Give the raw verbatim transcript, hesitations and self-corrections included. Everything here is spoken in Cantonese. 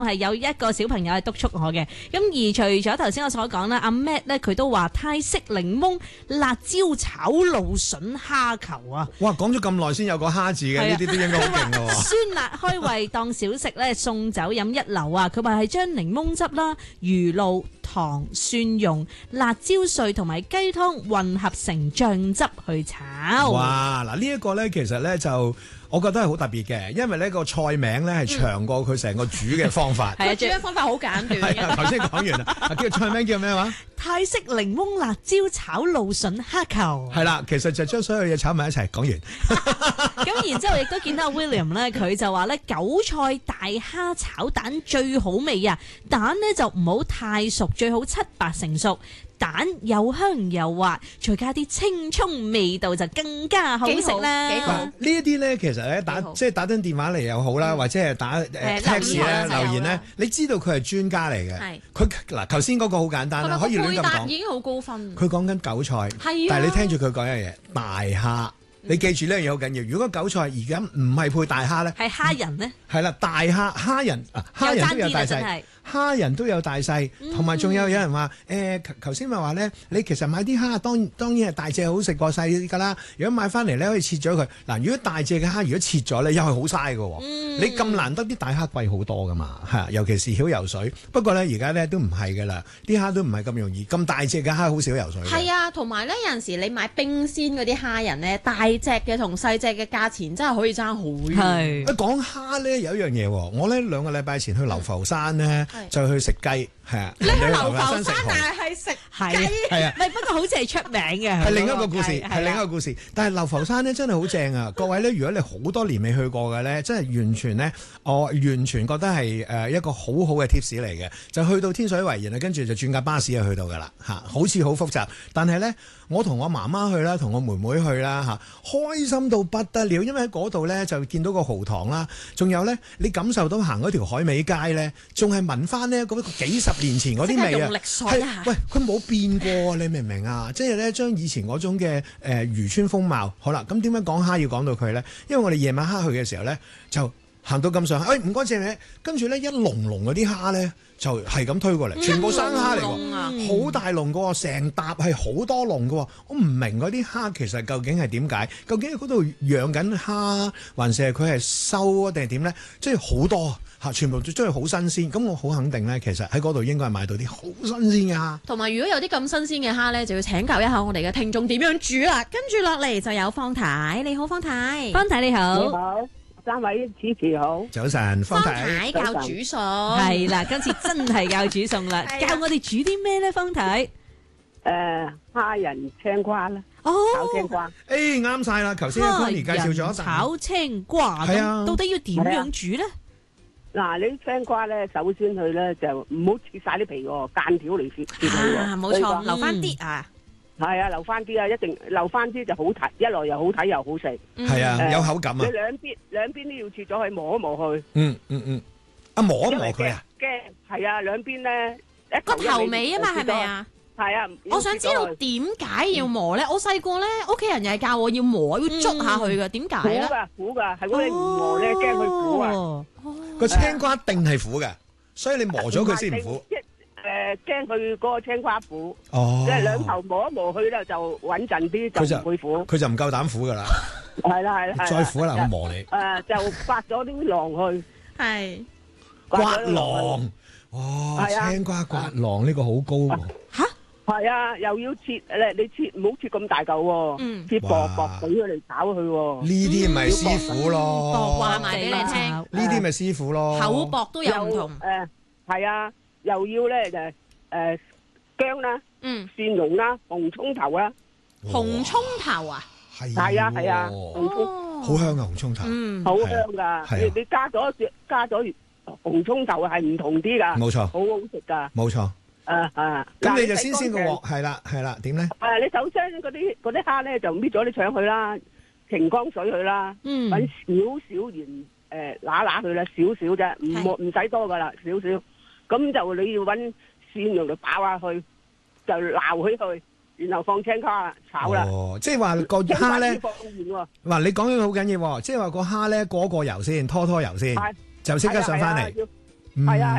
係有一個小朋友係督促我嘅，咁而除咗頭先我所講啦，阿 Matt 咧佢都話泰式檸檬辣椒炒蘆筍蝦球啊！ 哇，講咗咁耐先有個蝦字嘅，呢啲都應該好勁嘅喎。 酸辣開胃當小食咧，送酒飲一流啊！佢話係將檸檬汁啦、魚露、糖、蒜蓉、辣椒碎同埋雞湯混合成醬汁去炒。 哇！嗱，呢一個咧其實咧就我覺得係好特別嘅，因為呢個菜名咧係長過佢成個煮嘅方法。 係啊，煮嘅方法好簡短嘅。 頭先講完啦，叫菜名叫咩話？ 泰式檸檬辣椒炒蘆筍蝦球。 係啦，其實就將所有嘢炒埋一齊。講完。 咁然之後亦都見到 William 咧，佢就話咧韭菜大蝦炒蛋最好味啊！蛋咧就唔好太熟，最好七八成熟。蛋又香又滑，再加啲青葱，味道就更加好食啦。 幾好， 呢一啲咧，其實咧打即係打緊電話嚟又好啦，或者係打誒 text 咧留言咧，你知道佢係專家嚟嘅。佢嗱頭先嗰個好簡單啦，可以亂咁講。 已經好高分。 佢講緊韭菜，但係你聽住佢講一樣嘢，大蝦。你記住呢樣嘢好緊要。如果韭菜而家唔係配大蝦咧， 係蝦仁咧， 係啦，大蝦蝦仁啊，蝦仁都有大細。蝦仁都有大細，同埋仲有有人話誒，頭先咪話咧，你其實買啲蝦當當然係大隻好食過細㗎啦。如果買翻嚟咧，可以切咗佢嗱。如果大隻嘅蝦，如果切咗咧，又係好嘥㗎喎。嗯、你咁難得啲大蝦貴好多㗎嘛，係尤其是曉游水。不過咧，而家咧都唔係㗎啦，啲蝦都唔係咁容易。咁大隻嘅蝦好少游水。 係啊，同埋咧有陣時你買冰鮮嗰啲蝦仁咧，大隻嘅同細隻嘅價錢真係可以爭好遠。 係。 一講蝦咧有一樣嘢喎，我咧兩個禮拜前去流浮山咧，就去食雞。係啊， 你去流浮山但係係食雞， 係啊， 唔係不過好似係出名嘅， 係另一個故事，係另一個故事。但係流浮山咧真係好正啊！各位咧，如果你好多年未去過嘅咧，真係完全咧，我完全覺得係誒一個好好嘅 tips 嚟嘅。就去到天水圍，然後跟住就轉架巴士就去到㗎啦嚇，好似好複雜，但係咧我同我媽媽去啦，同我妹妹去啦嚇，開心到不得了，因為喺嗰度咧就見到個蠔塘啦，仲有咧你感受到行嗰條海味街咧，仲係聞翻呢嗰個幾十年前嗰啲味啊，係喂佢冇變過，你明唔明啊？即係咧將以前嗰種嘅誒漁村風貌，好啦，咁點解講蝦要講到佢咧？因為我哋夜晚黑去嘅時候咧，就行到咁上下，誒唔該謝你，跟住咧一籠籠嗰啲蝦咧就係咁推過嚟，全部生蝦嚟㗎，好、嗯、大籠㗎喎，成沓係好多籠㗎喎，我唔明嗰啲蝦其實究竟係點解？究竟嗰度養緊蝦，還是係佢係收啊定係點咧？即係好多。嚇！全部都真係好新鮮，咁我好肯定咧，其實喺嗰度應該係買到啲好新鮮嘅蝦。同埋如果有啲咁新鮮嘅蝦咧，就要請教一下我哋嘅聽眾點樣煮啦。跟住落嚟就有方太，你好方太， 方太你好， 你好，三位主持好。 早晨，方太， 方太教煮餸， 係啦，今次真係教煮餸啦，教我哋煮啲咩咧？方太， 誒蝦仁青瓜啦， 哦， 炒青瓜。 誒啱晒啦，頭先 Tony 介紹咗炒青瓜，係啊，到底要點樣煮咧？ 嗱，你青瓜咧，首先佢咧就唔好切晒啲皮喎，間條嚟切切佢喎。 冇錯，留翻啲啊。 係啊，留翻啲啊，一定留翻啲就好睇，一來又好睇又好食。 係啊，有口感啊。 你兩邊兩邊都要切咗去磨一磨去。 嗯嗯嗯，啊磨一磨佢啊。 驚係啊，兩邊咧一個頭尾啊嘛，係咪啊？ 係啊。 我想知道點解要磨咧？我細個咧，屋企人又係教我要磨，要捽下去嘅，點解咧？ 苦噶苦噶，係嗰啲唔磨咧，驚佢苦啊。 個青瓜定係苦嘅，所以你磨咗佢先唔苦。 誒，驚佢嗰個青瓜苦。 哦， 即係兩頭磨一磨去咧，就穩陣啲，就唔會苦。 佢就唔夠膽苦噶啦。 係啦係啦。 再苦啦，我磨你。 誒，就刮咗啲囊去。 係。 刮囊。哦，青瓜刮囊呢個好高喎。 吓？ 係啊，又要切咧，你切唔好切咁大嚿喎，切薄薄俾佢嚟炒佢喎。 呢啲咪師傅咯， 薄話埋俾你聽。 呢啲咪師傅咯， 厚薄都有唔同。 誒，係啊，又要咧就誒薑啦，嗯，蒜蓉啦，紅葱頭啦。 紅葱頭啊？ 係。 係啊係啊，紅葱。 好香啊紅葱頭。 嗯。 好香噶，你你加咗加咗紅葱頭係唔同啲噶。 冇錯。 好好食噶。 冇錯。 啊啊！ 咁你就先先個鑊係啦係啦，點咧？ 誒，你首先嗰啲嗰啲蝦咧就搣咗啲腸去啦，澄江水去啦，搵少少鹽誒揦揦佢啦，少少啫，唔唔使多噶啦，少少。咁就你要搵蒜蓉嚟爆下去，就撈起佢，然後放青瓜炒啦。 哦，即係話個蝦咧，嗱你講嘅好緊要，即係話個蝦咧過過油先，拖拖油先，就即刻上翻嚟。 係啊。